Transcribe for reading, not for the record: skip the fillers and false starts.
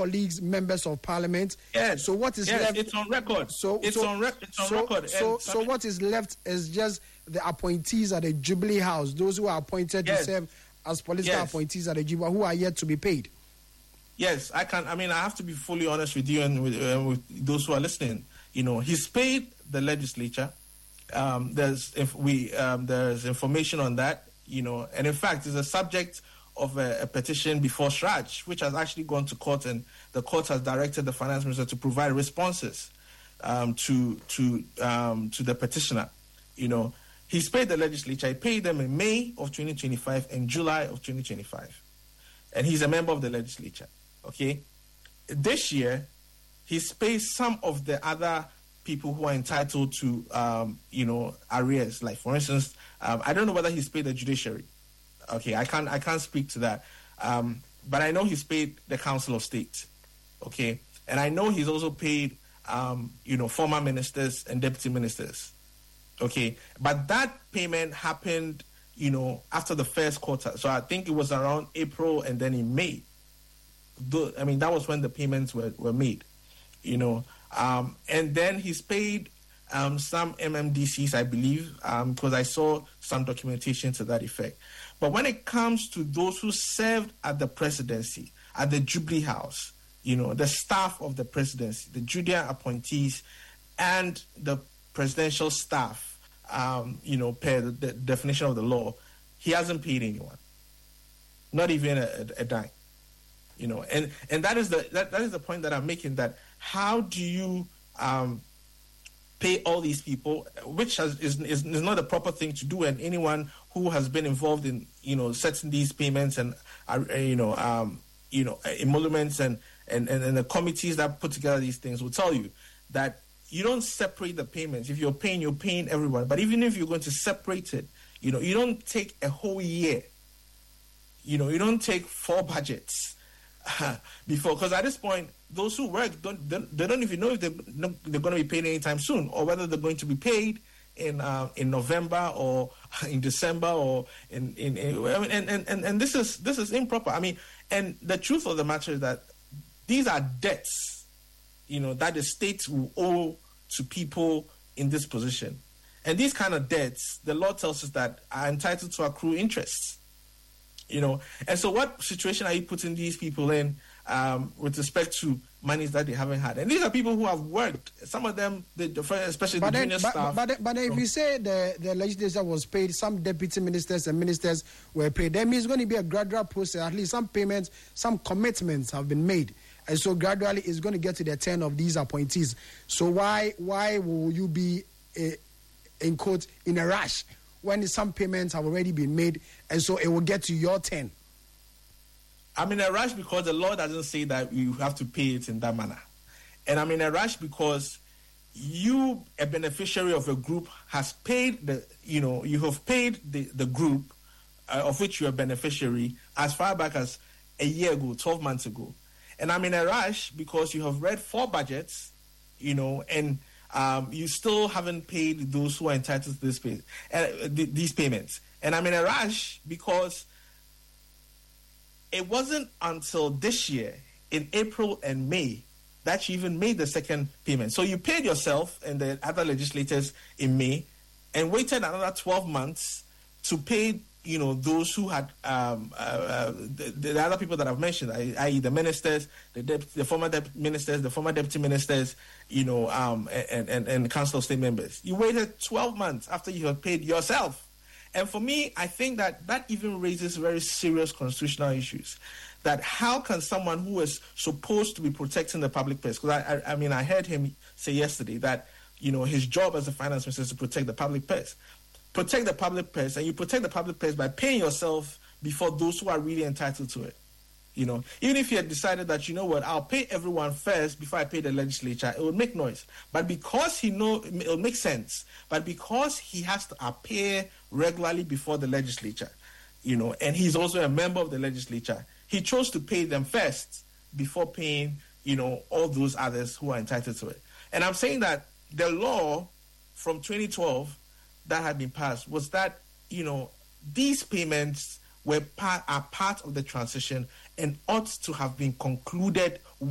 colleagues, members of parliament. Yes. So what is left? It's on record. It's on record. So what is left is just the appointees at the Jubilee House, those who are appointed to serve as political appointees at the Jubilee, who are yet to be paid. Yes, I have to be fully honest with you and with those who are listening. He's paid the legislature. There's information on that. And in fact, it's a subject of a petition before SRAJ, which has actually gone to court, and the court has directed the finance minister to provide responses to the petitioner. He's paid the legislature. He paid them in May of 2025 and July of 2025, and he's a member of the legislature. Okay, this year he's paid some of the other people who are entitled to arrears. Like, for instance, I don't know whether he's paid the judiciary. Okay, I can't speak to that. But I know he's paid the Council of State. Okay, and I know he's also paid former ministers and deputy ministers. Okay, but that payment happened after the first quarter. So I think it was around April and then in May. That was when the payments were made. And then he's paid some MMDCs, I believe, because I saw some documentation to that effect. But when it comes to those who served at the presidency, at the Jubilee House, the staff of the presidency, the judicial appointees, and the presidential staff, per the definition of the law, he hasn't paid anyone, not even a dime. And that is the point that I'm making. That how do you pay all these people, which is not the proper thing to do, and anyone who has been involved in setting these payments and emoluments and the committees that put together these things will tell you that you don't separate the payments. If you're paying everyone. But even if you're going to separate it, you don't take a whole year. You don't take 4 budgets before, because at this point, those who work they don't even know if they're going to be paid anytime soon, or whether they're going to be paid in November or in December or and this is improper. And the truth of the matter is that these are debts, that the state will owe to people in this position, and these kind of debts, the law tells us that are entitled to accrue interest. And so what situation are you putting these people in with respect to monies that they haven't had? And these are people who have worked. Some of them, especially the junior staff. But if you say the legislature was paid, some deputy ministers and ministers were paid, that means it's going to be a gradual process. At least some payments, some commitments have been made. And so gradually it's going to get to the turn of these appointees. So why will you be, in quote, in a rush when some payments have already been made, and so it will get to your turn? I'm in a rush because the law doesn't say that you have to pay it in that manner. And I'm in a rush because you, a beneficiary of a group, has paid you have paid the group of which you're a beneficiary as far back as a year ago, 12 months ago. And I'm in a rush because you have read 4 budgets, and you still haven't paid those who are entitled to these payments. And I'm in a rush because it wasn't until this year, in April and May, that you even made the second payment. So you paid yourself and the other legislators in May and waited another 12 months to pay, those who had the other people that I've mentioned, i.e. the ministers, the former ministers, the former deputy ministers, and Council of State members. You waited 12 months after you had paid yourself. And for me, I think that even raises very serious constitutional issues. That how can someone who is supposed to be protecting the public purse, because I heard him say yesterday that, his job as a finance minister is to protect the public purse. Protect the public purse, and you protect the public purse by paying yourself before those who are really entitled to it. Even if you had decided that, I'll pay everyone first before I pay the legislature, it would make noise. But because it'll make sense. But because he has to appear regularly before the legislature, and he's also a member of the legislature, he chose to pay them first before paying, all those others who are entitled to it. And I'm saying that the law from 2012 that had been passed was that, these payments are part of the transition and ought to have been concluded